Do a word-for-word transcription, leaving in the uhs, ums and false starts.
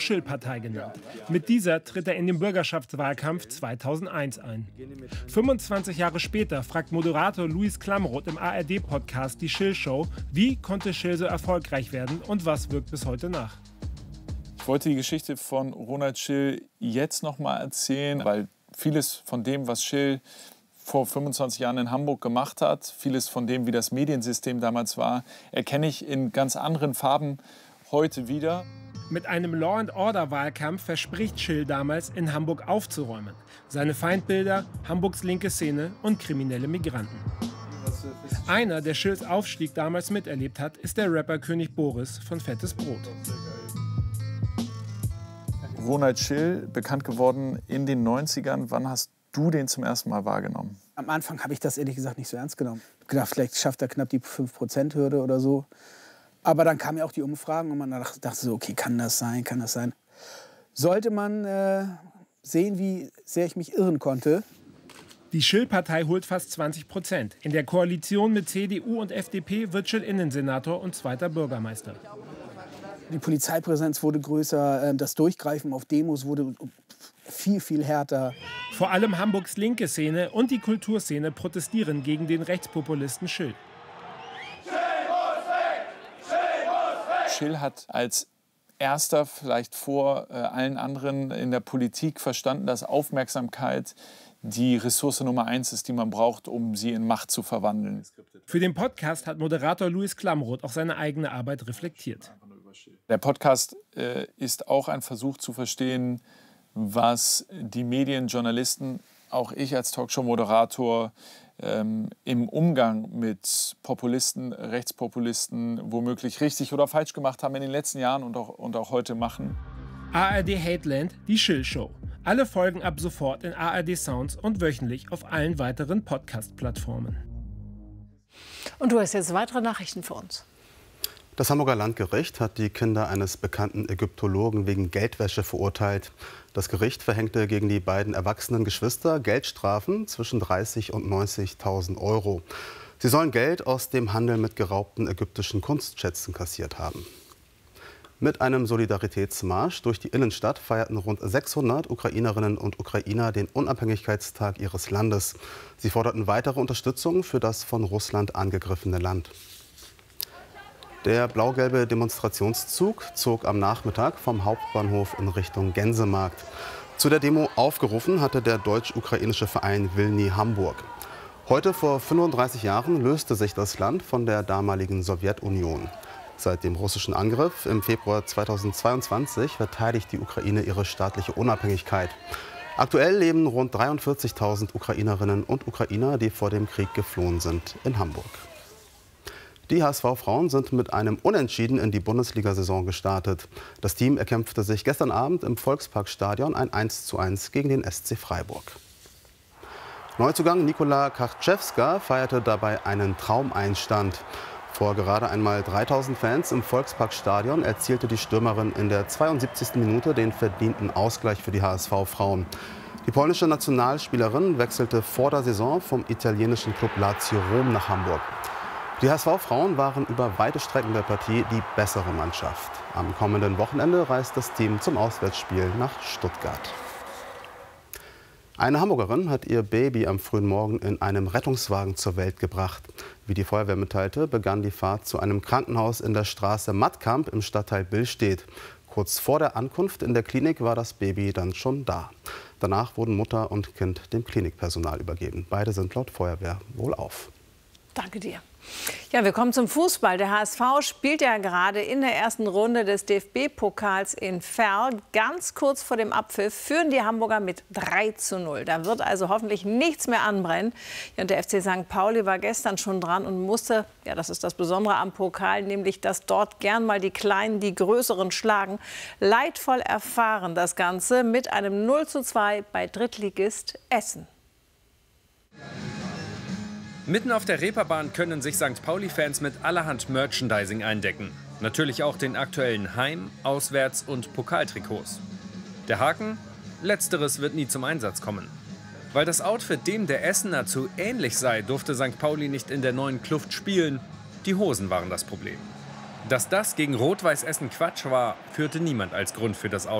Schill-Partei genannt. Mit dieser tritt er in den Bürgerschaftswahlkampf zweitausendeins ein. fünfundzwanzig Jahre später fragt Moderator Luis Klamroth im A R D-Podcast Die Schill-Show, wie konnte Schill so erfolgreich werden und was wirkt bis heute nach. Ich wollte die Geschichte von Ronald Schill jetzt noch mal erzählen, weil vieles von dem, was Schill vor fünfundzwanzig Jahren in Hamburg gemacht hat, vieles von dem, wie das Mediensystem damals war, erkenne ich in ganz anderen Farben heute wieder. Mit einem Law-and-Order-Wahlkampf verspricht Schill damals, in Hamburg aufzuräumen. Seine Feindbilder, Hamburgs linke Szene und kriminelle Migranten. Einer, der Schills Aufstieg damals miterlebt hat, ist der Rapper König Boris von Fettes Brot. Ronald Schill, bekannt geworden in den neunzigern. Wann hast du den zum ersten Mal wahrgenommen? Am Anfang habe ich das ehrlich gesagt nicht so ernst genommen. Ich gedacht, vielleicht schafft er knapp die fünf Prozent Hürde oder so. Aber dann kamen ja auch die Umfragen und man dachte so, okay, kann das sein, kann das sein. Sollte man äh, sehen, wie sehr ich mich irren konnte. Die Schill-Partei holt fast zwanzig Prozent. In der Koalition mit C D U und F D P wird Schill Innensenator und zweiter Bürgermeister. Die Polizeipräsenz wurde größer, das Durchgreifen auf Demos wurde viel, viel härter. Vor allem Hamburgs linke Szene und die Kulturszene protestieren gegen den Rechtspopulisten Schill. Schill hat als erster, vielleicht vor äh, allen anderen in der Politik verstanden, dass Aufmerksamkeit die Ressource Nummer eins ist, die man braucht, um sie in Macht zu verwandeln. Für den Podcast hat Moderator Luis Klamroth auch seine eigene Arbeit reflektiert. Der Podcast äh, ist auch ein Versuch zu verstehen, was die Medien, Journalisten, auch ich als Talkshow-Moderator ähm, im Umgang mit Populisten, Rechtspopulisten womöglich richtig oder falsch gemacht haben in den letzten Jahren und auch, und auch heute machen. A R D Hateland, die Schill-Show. Alle Folgen ab sofort in A R D Sounds und wöchentlich auf allen weiteren Podcast-Plattformen. Und du hast jetzt weitere Nachrichten für uns. Das Hamburger Landgericht hat die Kinder eines bekannten Ägyptologen wegen Geldwäsche verurteilt. Das Gericht verhängte gegen die beiden erwachsenen Geschwister Geldstrafen zwischen dreißigtausend und neunzigtausend Euro. Sie sollen Geld aus dem Handel mit geraubten ägyptischen Kunstschätzen kassiert haben. Mit einem Solidaritätsmarsch durch die Innenstadt feierten rund sechshundert Ukrainerinnen und Ukrainer den Unabhängigkeitstag ihres Landes. Sie forderten weitere Unterstützung für das von Russland angegriffene Land. Der blau-gelbe Demonstrationszug zog am Nachmittag vom Hauptbahnhof in Richtung Gänsemarkt. Zu der Demo aufgerufen hatte der deutsch-ukrainische Verein Wilny Hamburg. Heute vor fünfunddreißig Jahren löste sich das Land von der damaligen Sowjetunion. Seit dem russischen Angriff im Februar zweitausendzweiundzwanzig verteidigt die Ukraine ihre staatliche Unabhängigkeit. Aktuell leben rund dreiundvierzigtausend Ukrainerinnen und Ukrainer, die vor dem Krieg geflohen sind, in Hamburg. Die H S V-Frauen sind mit einem Unentschieden in die Bundesliga-Saison gestartet. Das Team erkämpfte sich gestern Abend im Volksparkstadion ein eins zu eins gegen den S C Freiburg. Neuzugang Nikola Karczewska feierte dabei einen Traumeinstand. Vor gerade einmal dreitausend Fans im Volksparkstadion erzielte die Stürmerin in der zweiundsiebzigsten Minute den verdienten Ausgleich für die H S V-Frauen. Die polnische Nationalspielerin wechselte vor der Saison vom italienischen Club Lazio Rom nach Hamburg. Die H S V-Frauen waren über weite Strecken der Partie die bessere Mannschaft. Am kommenden Wochenende reist das Team zum Auswärtsspiel nach Stuttgart. Eine Hamburgerin hat ihr Baby am frühen Morgen in einem Rettungswagen zur Welt gebracht. Wie die Feuerwehr mitteilte, begann die Fahrt zu einem Krankenhaus in der Straße Mattkamp im Stadtteil Billstedt. Kurz vor der Ankunft in der Klinik war das Baby dann schon da. Danach wurden Mutter und Kind dem Klinikpersonal übergeben. Beide sind laut Feuerwehr wohlauf. Danke dir. Ja, wir kommen zum Fußball. Der H S V spielt ja gerade in der ersten Runde des D F B-Pokals in Verl. Ganz kurz vor dem Abpfiff führen die Hamburger mit drei zu null. Da wird also hoffentlich nichts mehr anbrennen. Ja, und der F C Sankt Pauli war gestern schon dran und musste, ja, das ist das Besondere am Pokal, nämlich, dass dort gern mal die Kleinen die Größeren schlagen. Leidvoll erfahren das Ganze mit einem null zu zwei bei Drittligist Essen. Mitten auf der Reeperbahn können sich Sankt Pauli-Fans mit allerhand Merchandising eindecken. Natürlich auch den aktuellen Heim-, Auswärts- und Pokaltrikots. Der Haken? Letzteres wird nie zum Einsatz kommen. Weil das Outfit dem der Essener zu ähnlich sei, durfte Sankt Pauli nicht in der neuen Kluft spielen. Die Hosen waren das Problem. Dass das gegen Rot-Weiß Essen Quatsch war, führte niemand als Grund für das Outfit.